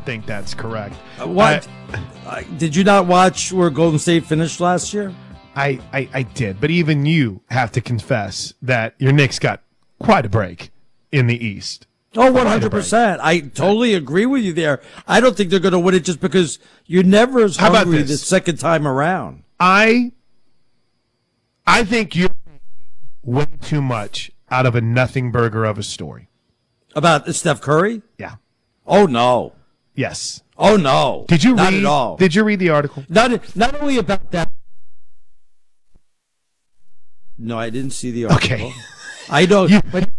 think that's correct. What? Did you not watch where Golden State finished last year? I did, but even you have to confess that your Knicks got quite a break in the East. Oh, 100%. I totally agree with you there. I don't think they're going to win it just because you're never as How about hungry this? the second time around. I think you're way too much out of a nothing burger of a story. About Steph Curry? Yeah. Oh, no. Yes. Oh, no. Did you Not read? at all. Did you read the article? Not only about that. No, I didn't see the article. Okay. I know. But